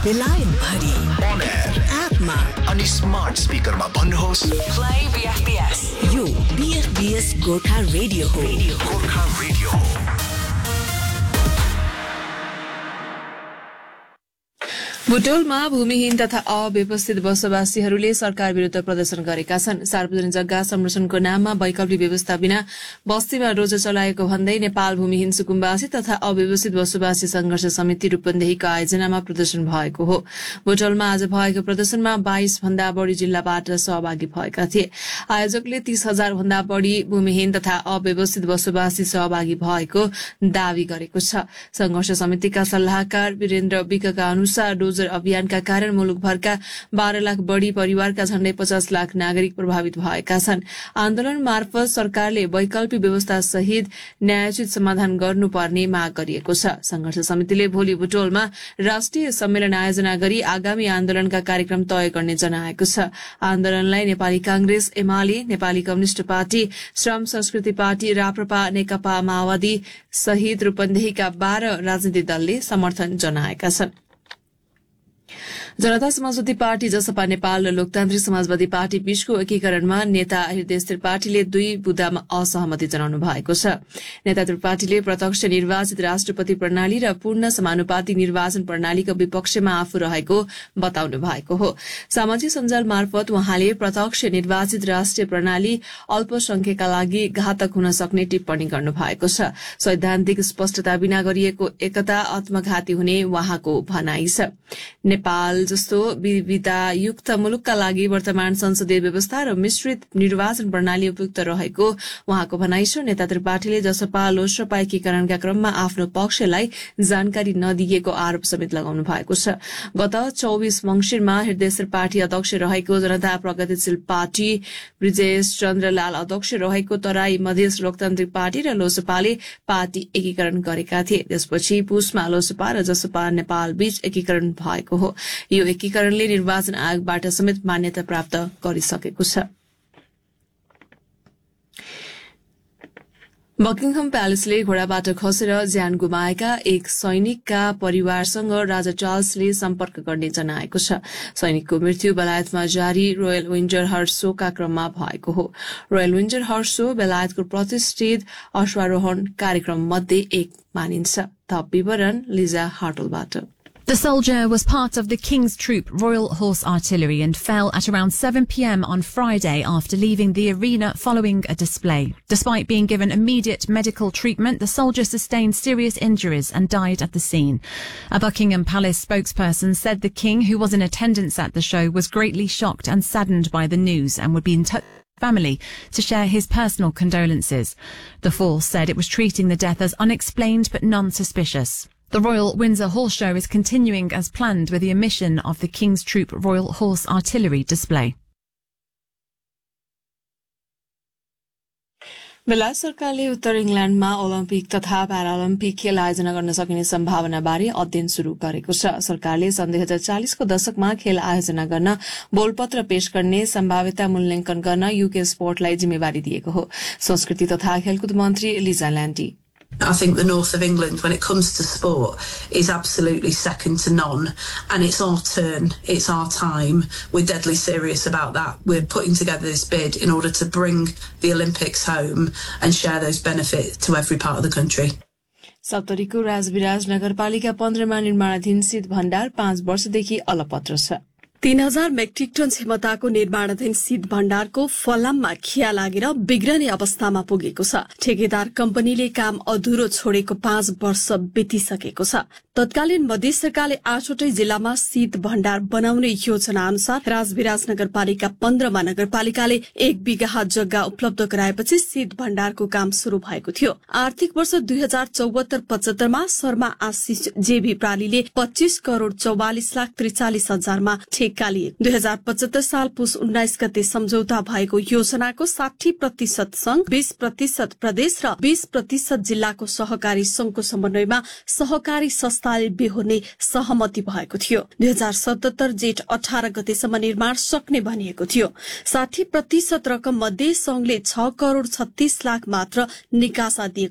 बेलायत भरि On air एपमा अनि स्मार्ट स्पिकरमा भन्नुहोस् Play BFBS. यो BFBS गोर्खा रेडियो हो. गोर्खा रेडियो हो। बुटोलमा भूमिहीन तथा अव्यवस्थित बसोबासीहरूले सरकार विरुद्ध प्रदर्शन गरेका छन्। सार्वजनिक जग्गा संरक्षणको नाममा वैकल्पिक व्यवस्था बिना बस्तीमा रोजो चलाएको भन्दै नेपाल भूमिहीन सुकुम्बासी तथा अव्यवस्थित बसोबासी संघर्ष समिति रूपन्देहीको आयोजनामा प्रदर्शन भएको हो। बुटोलमा आज भएको प्रदर्शनमा 22 भन्दा बढ़ी जिल्लाबाट सहभागी भएका थिए। आयोजकले 30,000 भन्दा बढ़ी भूमिहीन तथा अव्यवस्थित बसोबासी सहभागी भएको दावी गरेको छ। संघर्ष समितिका सल्लाहकार वीरेन्द्र विकका अनुसार डोजर अभियानका कारण मुलुकभरका 12 लाख बढ़ी परिवारका झण्डै 50 लाख नागरिक प्रभावित भएका छन्। आन्दोलन मार्फत सरकारले वैकल्पिक व्यवस्था सहित न्यायोचित समाधान गर्नुपर्ने माग गरिएको छ। संघर्ष समितिले भोलि बुटोलमा राष्ट्रिय सम्मेलन आयोजना गरी आगामी आन्दोलनका कार्यक्रम तय गर्ने जनाएको छ। आन्दोलनलाई नेपाली कांग्रेस, एमाले, नेपाली कम्युनिष्ट पार्टी, श्रम संस्कृति पार्टी, राप्रपा, नेकपा माओवादी सहित रूपन्देहीका 12 राजनीतिक दलले समर्थन जनाएका छन्। जनता समाजवादी पार्टी, जसपा नेपाल र लोकतान्त्रिक समाजवादी पार्टी बीचको एकीकरणमा नेता हृदय त्रिपाठीले 2 बुँदामा असहमति जनाउनु भएको छ। नेता त्रिपाठीले प्रत्यक्ष निर्वाचित राष्ट्रपति प्रणाली र पूर्ण समानुपातिक निर्वाचन प्रणालीको विपक्षमा आफू रहेको बताउनु भएको हो। सामाजिक सञ्जाल मार्फत उहाँले प्रत्यक्ष निर्वाचित राष्ट्रिय प्रणाली अल्पसंख्यकका लागि घातक हुन सक्ने टिप्पणी गर्नु भएको छ। सैद्धान्तिक स्पष्टता बिना गरिएको एकता आत्मघाती हुने उहाँको भनाइ छ। नेपाल जस्तो विविधतायुक्त मुलुकका लागि वर्तमान संसदीय व्यवस्था र मिश्रित निर्वाचन प्रणाली उपयुक्त रहेको उहाँको भनाइ छ। नेता त्रिपाठीले जसपा लोसपा एकीकरणका क्रममा आफ्नो पक्षलाई जानकारी नदिएको आरोप समेत लगाउनु भएको छ। गत 24 मंसिरमा हृदय त्रिपाठी अध्यक्ष रहेको जनता प्रगतिशील पार्टी, ब्रिजेश चन्द्रलाल अध्यक्ष रहेको तराई मधेस लोकतान्त्रिक पार्टी र लोसपाले पार्टी एकीकरण गरेका थिए। त्यसपछि पुसमा लोसपा र जसपा नेपाल बीच एकीकरण भएको हो। यो एकीकरणले निर्वाचन आयोगबाट समेत मान्यता प्राप्त गरिसकेको छ। बकिङहम प्यालेसले घोडाबाट खसेर ज्यान गुमाएका एक सैनिकका परिवारसँग राजा चार्ल्सले सम्पर्क गर्ने जनाएको छ। सैनिकको मृत्यु बेलायतमा जारी रोयल विन्जर हर्स शोका क्रममा भएको हो। रोयल विन्जर हर्स शो बेलायतको प्रतिष्ठित अश्वारोहण कार्यक्रम मध्ये एक मानिन्छ। थप विवरण Lija हार्टलबाट। The soldier was part of the King's Troop Royal Horse Artillery and fell at around 7 p.m. on Friday after leaving the arena following a display. Despite being given immediate medical treatment, the soldier sustained serious injuries and died at the scene. A Buckingham Palace spokesperson said the King, who was in attendance at the show, was greatly shocked and saddened by the news and would be in touch with his family to share his personal condolences. The force said it was treating the death as unexplained but non-suspicious. The Royal Windsor Horse Show is continuing as planned with the omission of the King's Troop Royal Horse Artillery display. बेलायत सरकारले उत्तर इंग्ल्याण्डमा Olympic तथा प्यारालम्पिक खेल आयोजना गर्न सकिने सम्भावनाबारे अध्ययन शुरू गरेको छ। सरकारले सन् 2040 को दशकमा खेल आयोजना गर्न बोलपत्र पेश गर्ने सम्भाव्यता मूल्याङ्कन गर्न यूके स्पोर्टलाई जिम्मेवारी दिएको हो। संस्कृति तथा खेलकुद मन्त्री Lija ल्यान्डी। I think the north of England, when it comes to sport, is absolutely second to none. And it's our turn, it's our time. We're deadly serious about that. We're putting together this bid in order to bring the Olympics home and share those benefits to every part of the country. सप्तरीको Rajbiraj नगरपालिका 15 मा निर्माणाधीन शीत भण्डार 5 वर्षदेखि अलपत्र छ। 3000 metric ton क्षमताको निर्माणाधीन शीत भण्डारको फलाममा खिया लागेर बिग्रने अवस्थामा पुगेको छ। ठेकेदार कम्पनीले काम अधुरो छोडेको 5 वर्ष बितिसकेको छ। तत्कालीन मध्य सरकारले 8वटै जिल्लामा शीत भण्डार बनाउने योजना अनुसार राजविराज नगरपालिका 15 मा नगरपालिकाले 1 बिघा जग्गा उपलब्ध गराएपछि शीत भण्डारको काम शुरू भएको थियो। आर्थिक वर्ष 2074-75 मा शर्मा आशिष जेबी प्रालीले 25 करोड़ 44 लाख 43 हजारमा ठेक्का लिए। 2075 साल पुस 19 गते सम्झौता भएको योजनाको 60% संघ, 20% प्रदेश र 20% जिल्लाको सहकारी संघको समन्वयमा सहकारी संस्थाले बेहोर्ने सहमति भएको थियो। 2077 जेठ 18 गतेसम्म निर्माण सक्ने भनिएको थियो। 60% रकम मध्ये संघले 6 करोड़ 36 लाख मात्र निकासा दिएको